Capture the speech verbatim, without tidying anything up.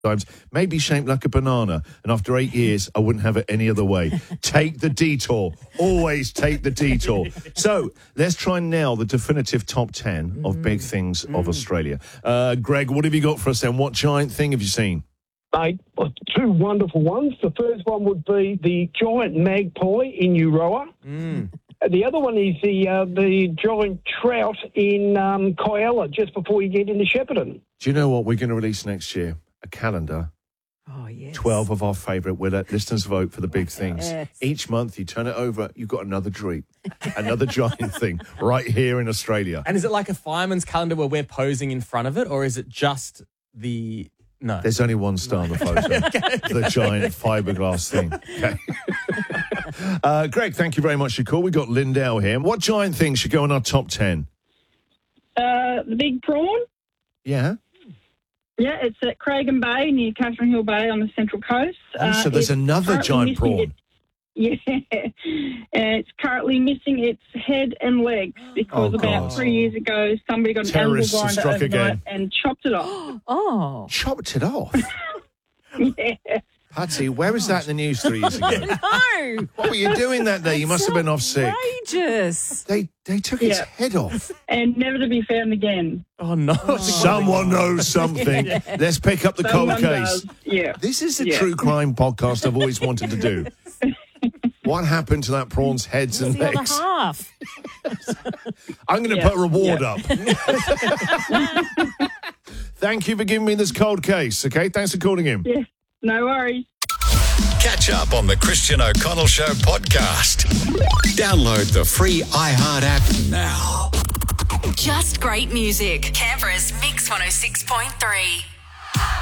times, maybe shaped like a banana, and after eight years, I wouldn't have it any other way. Take the detour. Always take the detour. So let's try and nail the definitive top ten mm. of big things mm. of Australia. Uh, Greg, what have you got for us then? What giant thing have you seen? Mate, two wonderful ones. The first one would be the giant magpie in Euroa. Mm. The other one is the uh, the giant trout in um, Kyalla, just before you get into Shepparton. Do you know what we're going to release next year? A calendar. Oh, yes. twelve of our favourite. We'll let listeners vote for the big things. Yes. Each month, you turn it over, you've got another dream, another giant thing right here in Australia. And is it like a fireman's calendar where we're posing in front of it, or is it just the... No. There's only one star on the photo. okay, okay. The giant fiberglass thing. Okay. uh, Greg, thank you very much for your call. We've got Lindell here. What giant thing should go in our top ten? Uh, the big prawn. Yeah? Yeah, it's at Cragen Bay, near Catherine Hill Bay on the Central Coast. Oh, so uh, there's another giant prawn. It, yeah. And it's currently missing its head and legs because oh, about God. three years ago, somebody got an Terrorists angle grinder struck overnight again. and chopped it off. Oh. Chopped it off? Yeah. Patsy, where was that in the news three years ago? No. What were you doing that day? You must have been off sick. Outrageous. They they took its Yeah. head off. And never to be found again. Oh, no. Oh. Someone knows something. yeah. Let's pick up the Someone cold case. does. Yeah. This is the Yeah. true crime podcast I've always wanted to do. What happened to that prawn's heads and The other legs? half. I'm going to Yeah. put a reward Yeah. up. Thank you for giving me this cold case, okay? Thanks for calling in. Yeah. No worries. Catch up on the Christian O'Connell Show podcast. Download the free iHeart app now. Just great music. Canberra's Mix one oh six point three.